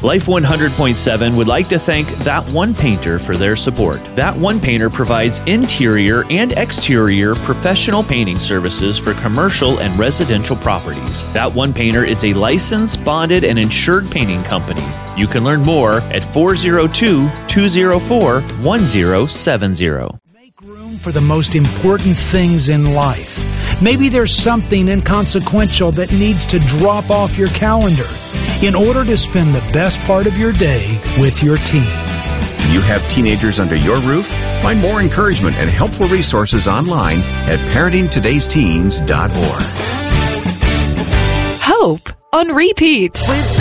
Life 100.7 would like to thank That One Painter for their support. That One Painter provides interior and exterior professional painting services for commercial and residential properties. That One Painter is a licensed, bonded, and insured painting company. You can learn more at 402-204-1070. Make room for the most important things in life. Maybe there's something inconsequential that needs to drop off your calendar in order to spend the best part of your day with your teen. Do you have teenagers under your roof? Find more encouragement and helpful resources online at parentingtodaysteens.org. Hope on repeat.